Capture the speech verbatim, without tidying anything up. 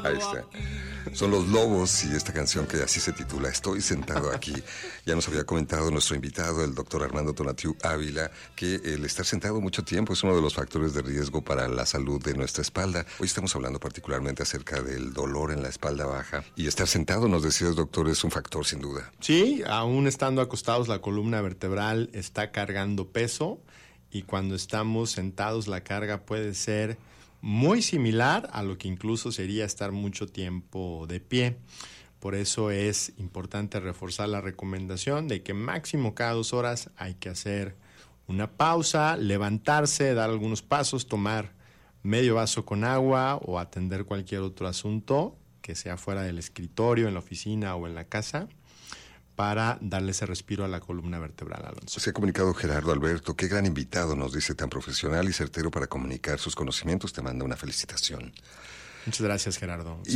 Ahí está. Son Los Lobos y esta canción que así se titula Estoy sentado aquí. Ya nos había comentado nuestro invitado, el doctor Armando Tonatiuh Ávila, que el estar sentado mucho tiempo es uno de los factores de riesgo para la salud de nuestra espalda. Hoy estamos hablando particularmente acerca del dolor en la espalda baja. Y estar sentado, nos decías, doctor, es un factor sin duda. Sí, aún estando acostados, la columna vertebral está cargando peso y cuando estamos sentados la carga puede ser muy similar a lo que incluso sería estar mucho tiempo de pie. Por eso es importante reforzar la recomendación de que máximo cada dos horas hay que hacer una pausa, levantarse, dar algunos pasos, tomar medio vaso con agua o atender cualquier otro asunto que sea fuera del escritorio, en la oficina o en la casa, para darle ese respiro a la columna vertebral, Alonso. Se ha comunicado Gerardo Alberto, qué gran invitado, nos dice, tan profesional y certero para comunicar sus conocimientos. Te manda una felicitación. Muchas gracias, Gerardo.